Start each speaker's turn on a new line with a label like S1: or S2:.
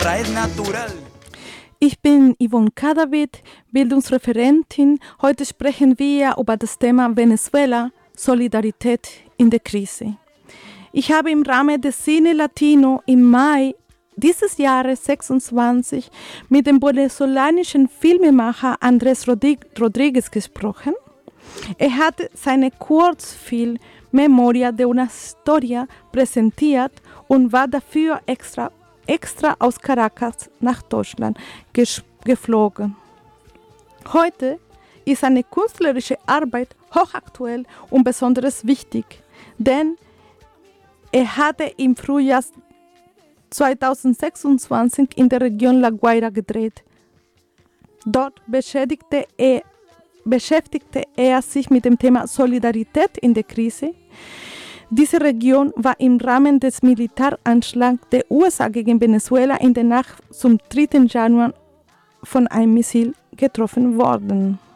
S1: verdad es natural.
S2: Ich bin Yvonne Cadavid, Bildungsreferentin. Heute sprechen wir über das Thema Venezuela, Solidarität in der Krise. Ich habe im Rahmen des Cine Latino im Mai dieses Jahres 26 mit dem venezolanischen Filmemacher Andrés Rodríguez gesprochen. Er hat seine Kurzfilm Memoria de una Historia präsentiert und war dafür extra aus Caracas nach Deutschland geflogen. Heute ist seine künstlerische Arbeit hochaktuell und besonders wichtig, denn er hatte im Frühjahr 2026 in der Region La Guaira gedreht. Dort beschäftigte er sich mit dem Thema Solidarität in der Krise. Diese Region war im Rahmen des Militäranschlags der USA gegen Venezuela in der Nacht zum 3. Januar von einem Missil getroffen worden.